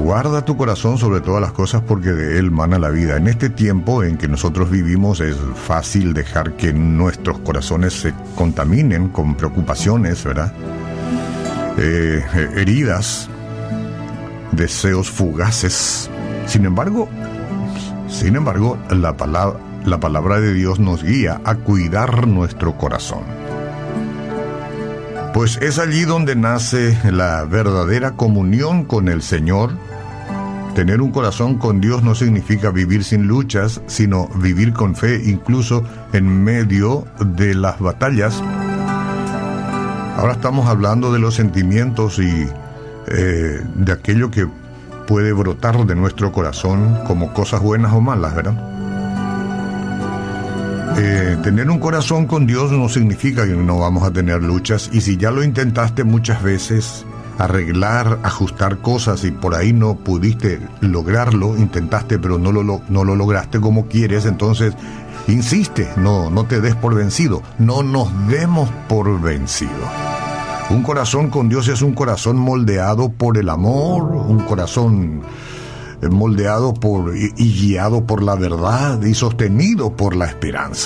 Guarda tu corazón sobre todas las cosas porque de él mana la vida. En este tiempo en que nosotros vivimos es fácil dejar que nuestros corazones se contaminen con preocupaciones, ¿verdad? Heridas, deseos fugaces. Sin embargo, la palabra de Dios nos guía a cuidar nuestro corazón. Pues es allí donde nace la verdadera comunión con el Señor. Tener un corazón con Dios no significa vivir sin luchas, sino vivir con fe, incluso en medio de las batallas. Ahora estamos hablando de los sentimientos y de aquello que puede brotar de nuestro corazón como cosas buenas o malas, ¿verdad? Tener un corazón con Dios no significa que no vamos a tener luchas, y si ya lo intentaste muchas veces, arreglar, ajustar cosas y por ahí no pudiste lograrlo, intentaste pero no lo lograste como quieres, entonces insiste, no te des por vencido, no nos demos por vencido. Un corazón con Dios es un corazón moldeado por el amor, un corazón moldeado y guiado por la verdad y sostenido por la esperanza.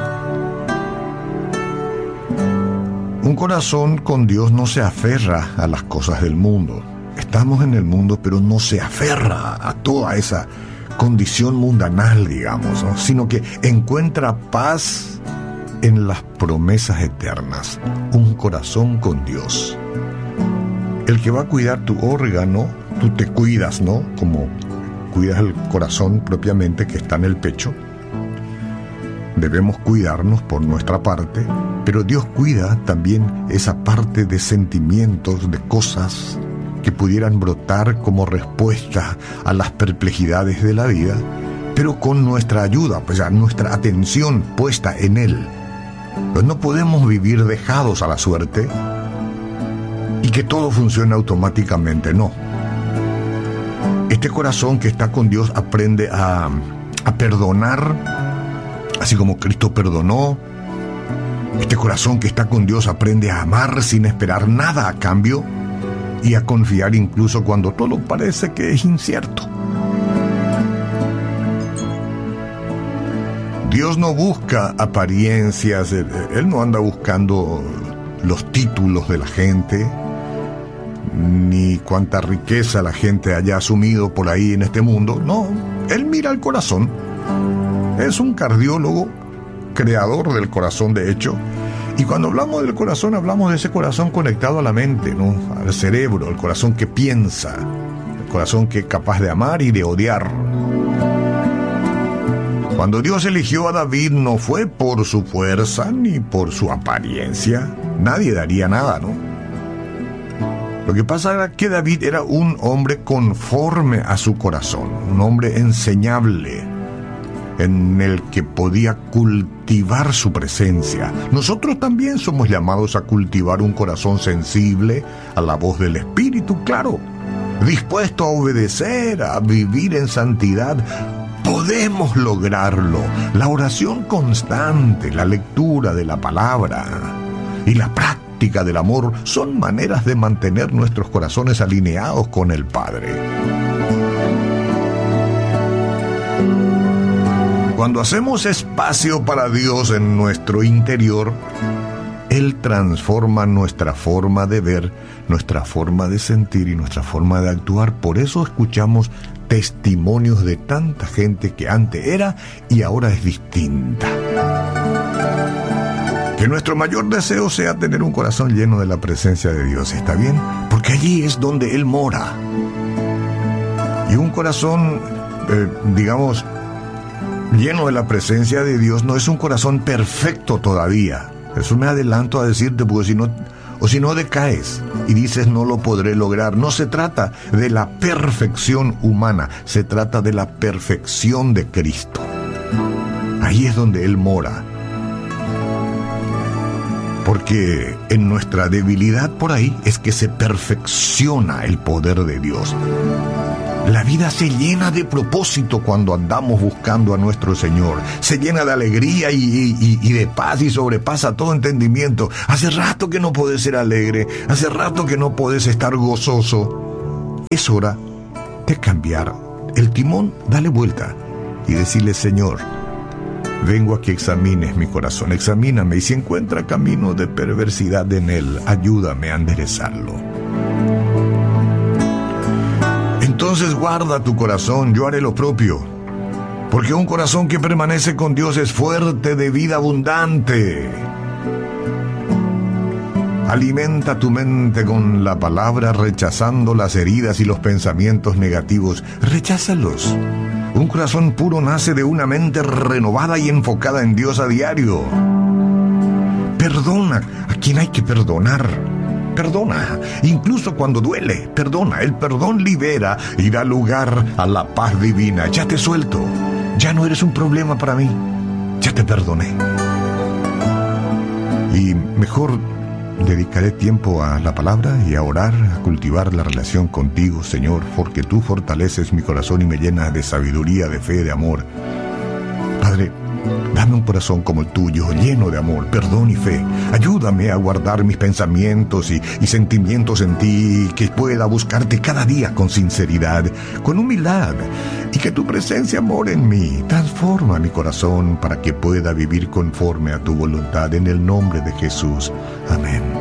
Un corazón con Dios no se aferra a las cosas del mundo. Estamos en el mundo, pero no se aferra a toda esa condición mundanal, digamos, ¿no? Sino que encuentra paz en las promesas eternas. Un corazón con Dios. El que va a cuidar tu órgano, tú te cuidas, ¿no? Como cuidas el corazón propiamente que está en el pecho. Debemos cuidarnos por nuestra parte, pero Dios cuida también esa parte de sentimientos, de cosas que pudieran brotar como respuesta a las perplejidades de la vida, pero con nuestra ayuda, pues ya nuestra atención puesta en Él. Pues no podemos vivir dejados a la suerte y que todo funcione automáticamente, no. Este corazón que está con Dios aprende a perdonar, así como Cristo perdonó. Este corazón que está con Dios aprende a amar sin esperar nada a cambio y a confiar incluso cuando todo parece que es incierto. Dios no busca apariencias, Él no anda buscando los títulos de la gente, ni cuánta riqueza la gente haya asumido por ahí en este mundo. No, Él mira el corazón. Es un cardiólogo, creador del corazón de hecho. Y cuando hablamos del corazón, hablamos de ese corazón conectado a la mente, ¿no? Al cerebro, el corazón que piensa, el corazón que es capaz de amar y de odiar. Cuando Dios eligió a David no fue por su fuerza ni por su apariencia. Nadie daría nada, ¿no? Lo que pasa era que David era un hombre conforme a su corazón, un hombre enseñable, en el que podía cultivar su presencia. Nosotros también somos llamados a cultivar un corazón sensible a la voz del Espíritu, claro, dispuesto a obedecer, a vivir en santidad. Podemos lograrlo. La oración constante, la lectura de la palabra y la práctica del amor son maneras de mantener nuestros corazones alineados con el Padre. Cuando hacemos espacio para Dios en nuestro interior, Él transforma nuestra forma de ver, nuestra forma de sentir y nuestra forma de actuar. Por eso escuchamos testimonios de tanta gente que antes era y ahora es distinta. Que nuestro mayor deseo sea tener un corazón lleno de la presencia de Dios, ¿está bien? Porque allí es donde Él mora. Y un corazón, digamos, lleno de la presencia de Dios no es un corazón perfecto todavía. Eso me adelanto a decirte, porque si no decaes y dices no lo podré lograr. No se trata de la perfección humana, se trata de la perfección de Cristo. Ahí es donde Él mora. Porque en nuestra debilidad por ahí es que se perfecciona el poder de Dios. La vida se llena de propósito cuando andamos buscando a nuestro Señor. Se llena de alegría y de paz y sobrepasa todo entendimiento. Hace rato que no podés ser alegre. Hace rato que no podés estar gozoso. Es hora de cambiar el timón, dale vuelta y decirle: Señor, vengo a que examines mi corazón, examíname, y si encuentra camino de perversidad en él, ayúdame a enderezarlo. Entonces guarda tu corazón, yo haré lo propio, porque un corazón que permanece con Dios es fuerte de vida abundante. Alimenta tu mente con la palabra, rechazando las heridas y los pensamientos negativos. Recházalos. Un corazón puro nace de una mente renovada y enfocada en Dios a diario. Perdona a quien hay que perdonar. Perdona, incluso cuando duele. Perdona. El perdón libera y da lugar a la paz divina. Ya te suelto. Ya no eres un problema para mí. Ya te perdoné. Y mejor dedicaré tiempo a la palabra y a orar, a cultivar la relación contigo, Señor, porque tú fortaleces mi corazón y me llenas de sabiduría, de fe, de amor. Padre, dame un corazón como el tuyo, lleno de amor, perdón y fe. Ayúdame a guardar mis pensamientos y sentimientos en ti, que pueda buscarte cada día con sinceridad, con humildad, y que tu presencia more en mí. Transforma mi corazón para que pueda vivir conforme a tu voluntad, en el nombre de Jesús. Amén.